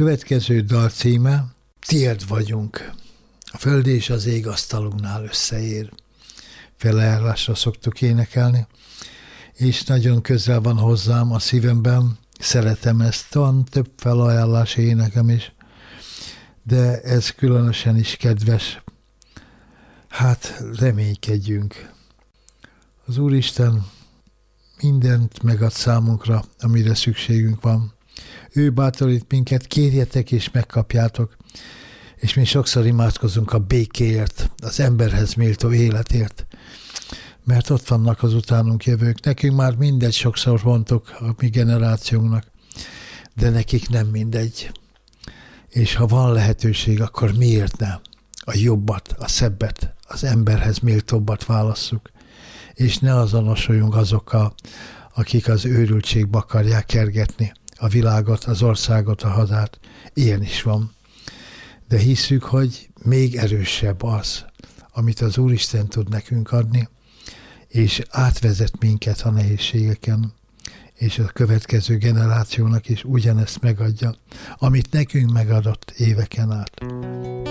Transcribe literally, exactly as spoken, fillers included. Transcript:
következő dal címe Tied vagyunk. A föld és az ég asztalunknál összeér. Felajánlásra szoktuk énekelni, és nagyon közel van hozzám a szívemben. Szeretem ezt, van több felajánlási énekem is, de ez különösen is kedves. Hát reménykedjünk. Az Úristen mindent megad számunkra, amire szükségünk van. Ő bátorít minket, kérjetek és megkapjátok, és mi sokszor imádkozunk a békéért, az emberhez méltó életért, mert ott vannak az utánunk jövők. Nekünk már mindegy, sokszor mondtuk a mi generációnknak, de nekik nem mindegy. És ha van lehetőség, akkor miért ne? A jobbat, a szebbet, az emberhez méltóbbat válasszuk, és ne azonosuljunk azokkal, akik az őrültségbe akarják kergetni a világot, az országot, a hazát. Ilyen is van. De hisszük, hogy még erősebb az, amit az Úristen tud nekünk adni, és átvezet minket a nehézségeken, és a következő generációnak is ugyanezt megadja, amit nekünk megadott éveken át.